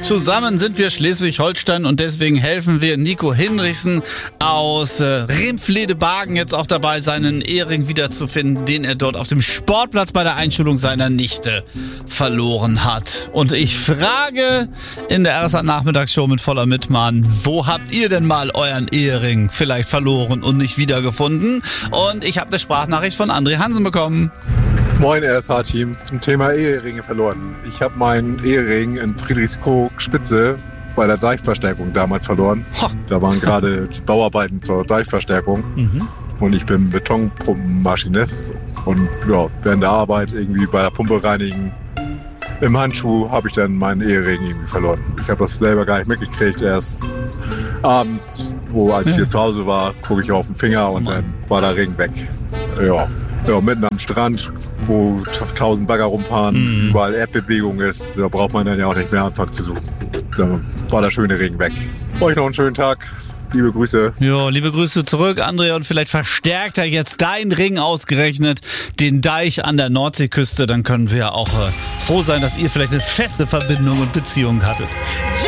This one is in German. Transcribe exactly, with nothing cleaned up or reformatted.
Zusammen sind wir Schleswig-Holstein und deswegen helfen wir Nico Hinrichsen aus äh, Remflede-Bargen jetzt auch dabei, seinen Ehering wiederzufinden, den er dort auf dem Sportplatz bei der Einschulung seiner Nichte verloren hat. Und ich frage in der R S A-Nachmittagsshow mit Voller Mitmann, wo habt ihr denn mal euren Ehering vielleicht verloren und nicht wiedergefunden? Und ich habe eine Sprachnachricht von André Hansen bekommen. Moin R S A-Team, zum Thema Eheringe verloren. Ich habe meinen Ehering in Friedrichskoog Spitze bei der Deichverstärkung damals verloren. Ha. Da waren gerade Bauarbeiten zur Deichverstärkung. Mhm. Und ich bin Betonpumpenmaschinist. Und ja, während der Arbeit irgendwie bei der Pumpe reinigen, im Handschuh habe ich dann meinen Ehering irgendwie verloren. Ich habe das selber gar nicht mitgekriegt. Erst abends, wo als ich hier zu Hause war, gucke ich auf den Finger und dann war der Ring weg. Ja. Ja, mitten am Strand, wo tausend Bagger rumfahren, mhm. überall Erdbewegung ist, da braucht man dann ja auch nicht mehr anfangen zu suchen. Da war der schöne Regen weg. Euch noch einen schönen Tag. Liebe Grüße. Ja, liebe Grüße zurück, André. Und vielleicht verstärkt er jetzt dein Ring ausgerechnet den Deich an der Nordseeküste. Dann können wir auch äh, froh sein, dass ihr vielleicht eine feste Verbindung und Beziehung hattet.